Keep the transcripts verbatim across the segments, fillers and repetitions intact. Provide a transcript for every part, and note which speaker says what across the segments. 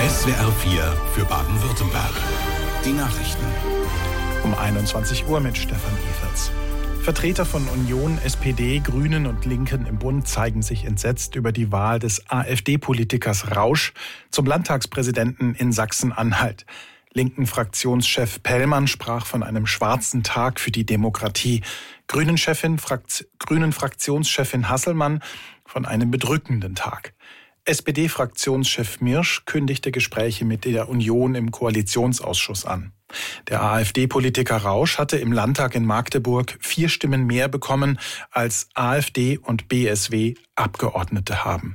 Speaker 1: S W R vier für Baden-Württemberg. Die Nachrichten.
Speaker 2: Um einundzwanzig Uhr mit Stefan Everts. Vertreter von Union, S P D, Grünen und Linken im Bund zeigen sich entsetzt über die Wahl des AfD-Politikers Rausch zum Landtagspräsidenten in Sachsen-Anhalt. Linken-Fraktionschef Pellmann sprach von einem schwarzen Tag für die Demokratie. Grünen-Chefin, Frakt- Grünen-Fraktionschefin Hasselmann von einem bedrückenden Tag. S P D-Fraktionschef Mirsch kündigte Gespräche mit der Union im Koalitionsausschuss an. Der AfD-Politiker Rausch hatte im Landtag in Magdeburg vier Stimmen mehr bekommen, als AfD und B S W Abgeordnete haben.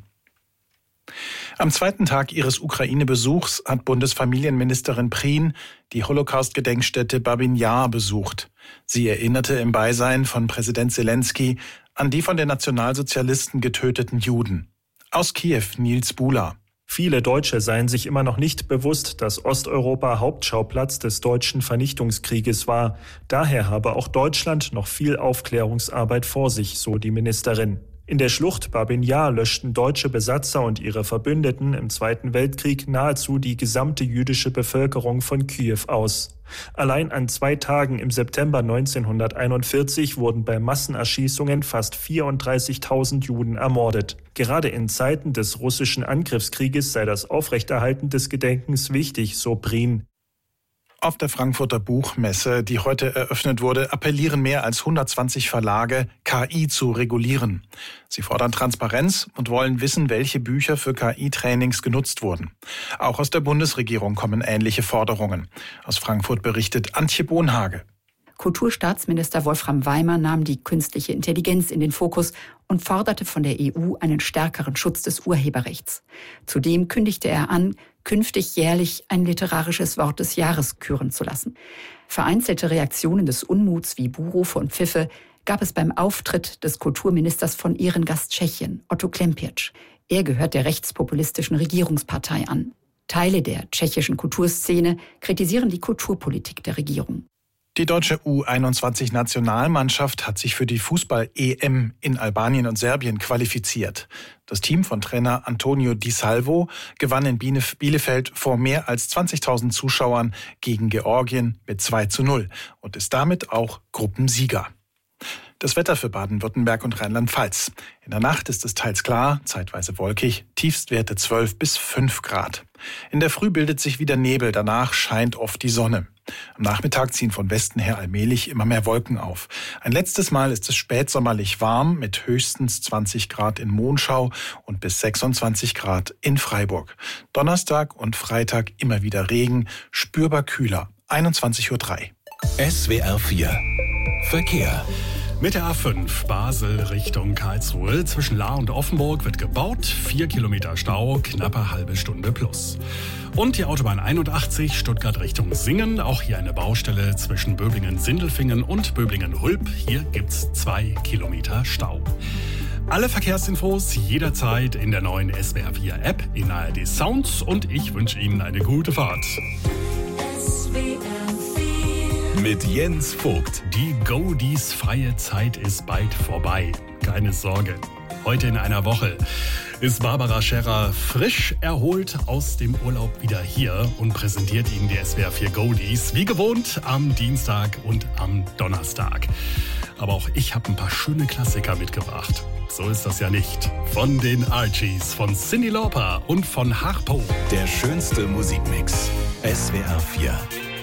Speaker 2: Am zweiten Tag ihres Ukraine-Besuchs hat Bundesfamilienministerin Prien die Holocaust-Gedenkstätte Babin Jar besucht. Sie erinnerte im Beisein von Präsident Zelensky an die von den Nationalsozialisten getöteten Juden. Aus Kiew Nils Bula.
Speaker 3: Viele Deutsche seien sich immer noch nicht bewusst, dass Osteuropa Hauptschauplatz des deutschen Vernichtungskrieges war. Daher habe auch Deutschland noch viel Aufklärungsarbeit vor sich, so die Ministerin. In der Schlucht Babin Jar löschten deutsche Besatzer und ihre Verbündeten im Zweiten Weltkrieg nahezu die gesamte jüdische Bevölkerung von Kiew aus. Allein an zwei Tagen im September neunzehnhunderteinundvierzig wurden bei Massenerschießungen fast vierunddreißigtausend Juden ermordet. Gerade in Zeiten des russischen Angriffskrieges sei das Aufrechterhalten des Gedenkens wichtig, so Prien.
Speaker 2: Auf der Frankfurter Buchmesse, die heute eröffnet wurde, appellieren mehr als hundertzwanzig Verlage, K I zu regulieren. Sie fordern Transparenz und wollen wissen, welche Bücher für K I-Trainings genutzt wurden. Auch aus der Bundesregierung kommen ähnliche Forderungen. Aus Frankfurt berichtet Antje Bohnhage.
Speaker 4: Kulturstaatsminister Wolfram Weimer nahm die künstliche Intelligenz in den Fokus und forderte von der E U einen stärkeren Schutz des Urheberrechts. Zudem kündigte er an, künftig jährlich ein literarisches Wort des Jahres küren zu lassen. Vereinzelte Reaktionen des Unmuts wie Buhrufe und Pfiffe gab es beim Auftritt des Kulturministers von Ehrengast Tschechien, Otto Klempiec. Er gehört der rechtspopulistischen Regierungspartei an. Teile der tschechischen Kulturszene kritisieren die Kulturpolitik der Regierung.
Speaker 2: Die deutsche U einundzwanzig-Nationalmannschaft hat sich für die Fußball-E M in Albanien und Serbien qualifiziert. Das Team von Trainer Antonio Di Salvo gewann in Bielefeld vor mehr als zwanzigtausend Zuschauern gegen Georgien mit zwei zu null und ist damit auch Gruppensieger. Das Wetter für Baden-Württemberg und Rheinland-Pfalz. In der Nacht ist es teils klar, zeitweise wolkig, Tiefstwerte zwölf bis fünf Grad. In der Früh bildet sich wieder Nebel, danach scheint oft die Sonne. Am Nachmittag ziehen von Westen her allmählich immer mehr Wolken auf. Ein letztes Mal ist es spätsommerlich warm mit höchstens zwanzig Grad in Monschau und bis sechsundzwanzig Grad in Freiburg. Donnerstag und Freitag immer wieder Regen, spürbar kühler. einundzwanzig Uhr drei.
Speaker 1: S W R vier Verkehr.
Speaker 5: Mit der A fünf Basel Richtung Karlsruhe zwischen Lahr und Offenburg wird gebaut. Vier Kilometer Stau, knappe halbe Stunde plus. Und die Autobahn einundachtzig Stuttgart Richtung Singen. Auch hier eine Baustelle zwischen Böblingen-Sindelfingen und Böblingen-Hulb. Hier gibt's zwei Kilometer Stau. Alle Verkehrsinfos jederzeit in der neuen S W R vier App in A R D Sounds. Und ich wünsche Ihnen eine gute Fahrt.
Speaker 1: S W R mit Jens Vogt.
Speaker 5: Die Goldies freie Zeit ist bald vorbei. Keine Sorge. Heute in einer Woche ist Barbara Scherrer frisch erholt aus dem Urlaub wieder hier und präsentiert Ihnen die S W R vier Goldies wie gewohnt am Dienstag und am Donnerstag. Aber auch ich habe ein paar schöne Klassiker mitgebracht. So ist das ja nicht. Von den Archies, von Cyndi Lauper und von Harpo.
Speaker 1: Der schönste Musikmix. S W R vier.